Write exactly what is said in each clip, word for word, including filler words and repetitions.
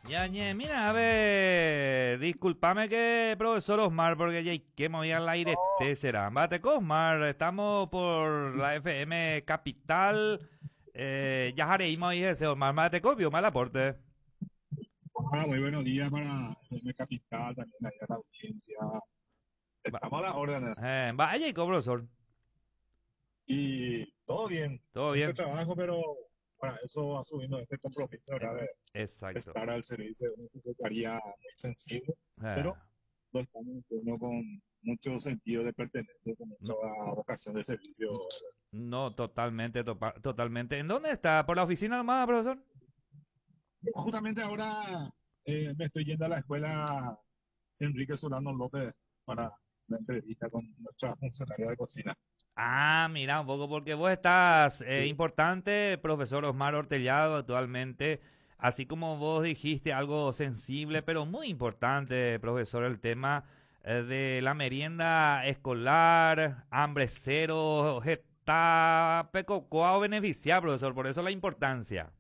Yañe, mira, a ver, discúlpame que profesor Osmar, porque ya que me voy al aire No, este será. Bate con Osmar, estamos por la F M Capital, eh, ya haremos y ese Osmar, mate copio, mal aporte. ah, muy buenos días para el Capital, también allá a la audiencia. Va, Estamos a las órdenes eh, vaya y con profesor, y todo bien, todo mucho bien. trabajo, pero para eso asumimos este compromiso, Eh, ¿verdad? De exacto. estar al servicio de una secretaría muy sensible, Eh, pero lo estamos haciendo con mucho sentido de pertenencia, con mucha no, vocación de servicio. no, totalmente, topa- totalmente. ¿En dónde está? ¿Por la oficina nomás, profesor? Justamente ahora eh, me estoy yendo a la escuela Enrique Solano López para la entrevista con nuestra funcionaria de cocina. Ah, mira, un poco porque vos estás eh, Sí. importante, profesor Osmar Hortellado, actualmente, así como vos dijiste, algo sensible, pero muy importante, profesor, el tema eh, de la merienda escolar, hambre cero, está pecocoa beneficiar, profesor, por eso la importancia.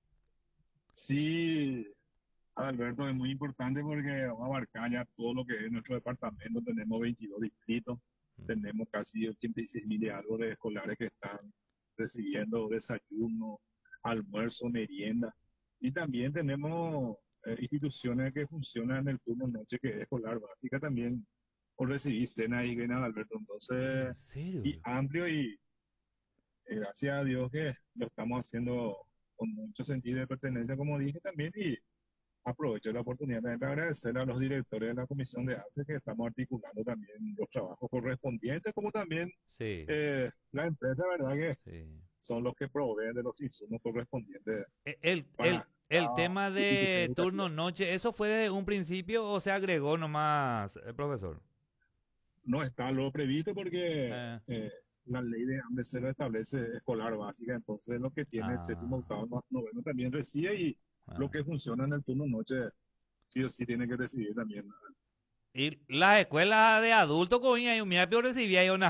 Sí, Alberto, es muy importante porque vamos a abarcar ya todo lo que es nuestro departamento. Tenemos veintidós distritos, tenemos casi ochenta y seis mil y algo de escolares que están recibiendo desayuno, almuerzo, merienda. Y también tenemos eh, instituciones que funcionan en el turno noche, que es escolar básica también, por recibir cena y nada, Alberto. ¿En Entonces, y serio? amplio y eh, gracias a Dios que lo estamos haciendo con mucho sentido de pertenencia, como dije también, y aprovecho la oportunidad también para agradecer a los directores de la Comisión de ACE que estamos articulando también los trabajos correspondientes, como también Sí, eh, la empresa, ¿verdad? Que sí. son los que proveen de los insumos correspondientes E- El, el, para el cada tema institución de educativa. turno noche, ¿eso fue desde un principio o se agregó nomás, eh, profesor? No está lo previsto porque Eh, eh, la ley de hambre cero establece escolar básica, entonces lo que tiene séptimo, ah, octavo, no- noveno también recibe y lo ah. que funciona en el turno noche sí o sí tiene que recibir también. Y las escuelas de adultos, coña, yo mira, yo recibía ahí una